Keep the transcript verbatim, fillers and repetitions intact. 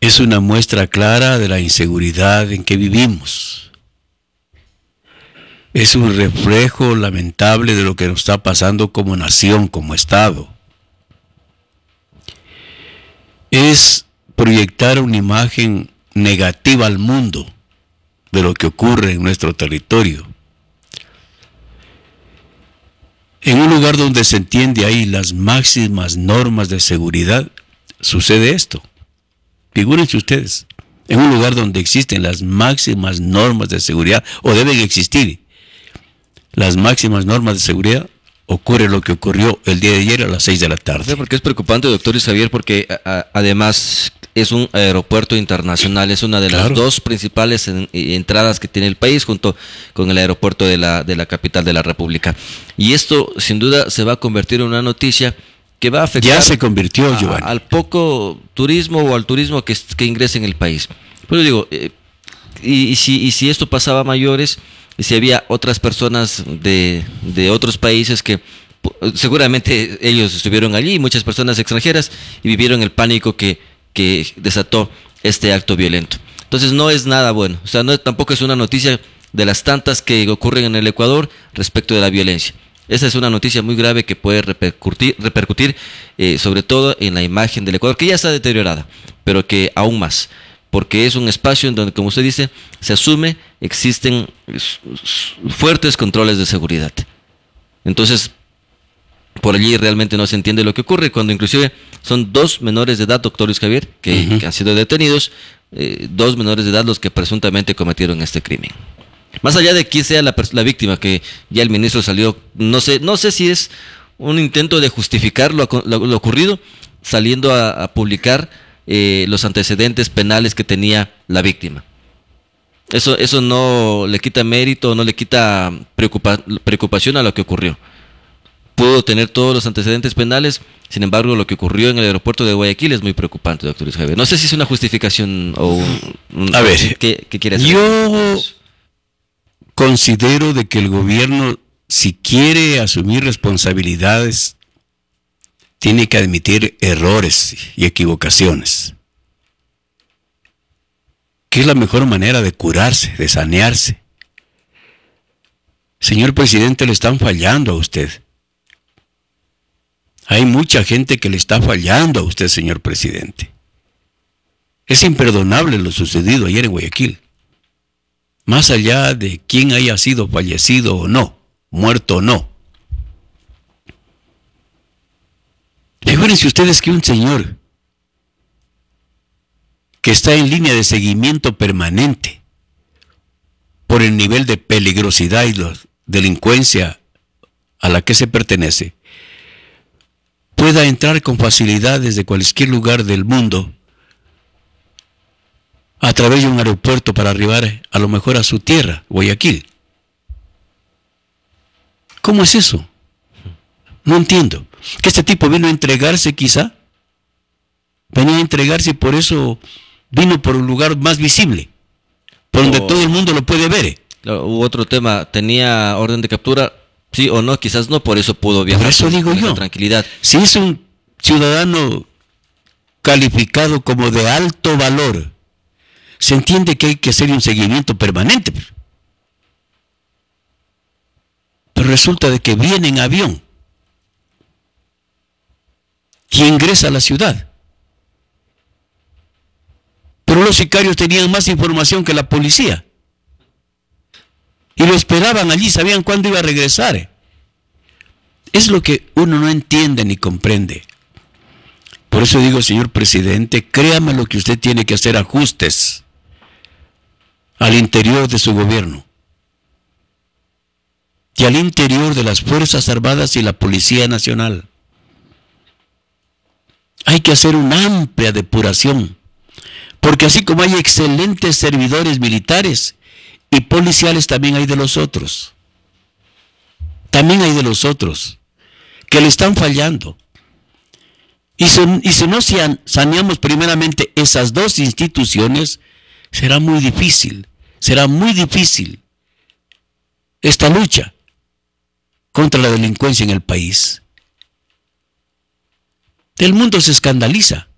es una muestra clara de la inseguridad en que vivimos. Es un reflejo lamentable de lo que nos está pasando como nación, como Estado. Es proyectar una imagen negativa al mundo de lo que ocurre en nuestro territorio. En un lugar donde se entiende ahí las máximas normas de seguridad, sucede esto. Figúrense ustedes, en un lugar donde existen las máximas normas de seguridad, o deben existir las máximas normas de seguridad, ocurre lo que ocurrió el día de ayer a las seis de la tarde. Porque es preocupante, doctor Luis Javier, porque a, a, además es un aeropuerto internacional, es una de las claro. dos principales en, entradas que tiene el país junto con el aeropuerto de la, de la capital de la República. Y esto sin duda se va a convertir en una noticia que va a afectar ya se convirtió, a, al poco turismo o al turismo que, que ingrese en el país. Pero digo, eh, y, y, si, y si esto pasaba a mayores, y si había otras personas de, de otros países que seguramente ellos estuvieron allí, muchas personas extranjeras, y vivieron el pánico que, que desató este acto violento. Entonces no es nada bueno, o sea, no, tampoco es una noticia de las tantas que ocurren en el Ecuador respecto de la violencia. Esa es una noticia muy grave que puede repercutir, repercutir eh, sobre todo en la imagen del Ecuador, que ya está deteriorada, pero que aún más, porque es un espacio en donde, como usted dice, se asume existen fuertes controles de seguridad. Entonces, por allí realmente no se entiende lo que ocurre, cuando inclusive son dos menores de edad, doctor Luis Javier, que, uh-huh. que han sido detenidos, eh, dos menores de edad los que presuntamente cometieron este crimen. Más allá de quién sea la, la víctima, que ya el ministro salió, no sé, no sé si es un intento de justificar lo, lo, lo ocurrido, saliendo a, a publicar eh, los antecedentes penales que tenía la víctima. Eso, eso no le quita mérito, no le quita preocupa, preocupación a lo que ocurrió. Pudo tener todos los antecedentes penales, sin embargo, lo que ocurrió en el aeropuerto de Guayaquil es muy preocupante, doctor Luis Javier. No sé si es una justificación o un... un a ver, ¿qué, qué quiere hacer? Yo considero de que el gobierno, si quiere asumir responsabilidades, tiene que admitir errores y equivocaciones. ¿Qué es la mejor manera de curarse, de sanearse? Señor presidente, le están fallando a usted. Hay mucha gente que le está fallando a usted, señor presidente. Es imperdonable lo sucedido ayer en Guayaquil. Más allá de quién haya sido fallecido o no, muerto o no. Figúrense ustedes que un señor que está en línea de seguimiento permanente por el nivel de peligrosidad y la delincuencia a la que se pertenece, pueda entrar con facilidad desde cualquier lugar del mundo a través de un aeropuerto para arribar a lo mejor a su tierra, Guayaquil. ¿Cómo es eso? No entiendo. ¿Que este tipo vino a entregarse quizá? Venía a entregarse y por eso vino por un lugar más visible, por donde oh, todo el mundo lo puede ver. Hubo otro tema, ¿tenía orden de captura? Sí o no, quizás no, por eso pudo viajar. Por eso digo con yo, tranquilidad. Si es un ciudadano calificado como de alto valor, se entiende que hay que hacer un seguimiento permanente. Pero resulta de que viene en avión y ingresa a la ciudad. Pero los sicarios tenían más información que la policía. Y lo esperaban allí, sabían cuándo iba a regresar. Es lo que uno no entiende ni comprende. Por eso digo, señor presidente, créame lo que usted tiene que hacer ajustes al interior de su gobierno y al interior de las Fuerzas Armadas y la Policía Nacional. Hay que hacer una amplia depuración, porque así como hay excelentes servidores militares y policiales, también hay de los otros. También hay de los otros que le están fallando. Y si, y si no saneamos primeramente esas dos instituciones, será muy difícil, será muy difícil esta lucha contra la delincuencia en el país. El mundo se escandaliza